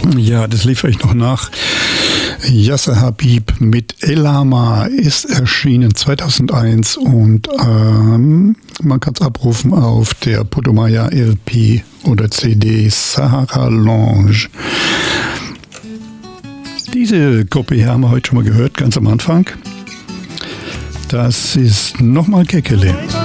Ja, das liefere ich noch nach. Yasser Habib mit Elama ist erschienen 2001 und man kann es abrufen auf der Putumayo LP oder CD Sahara Lounge. Diese Gruppe hier haben wir heute schon mal gehört, ganz am Anfang. Das ist nochmal Kekele.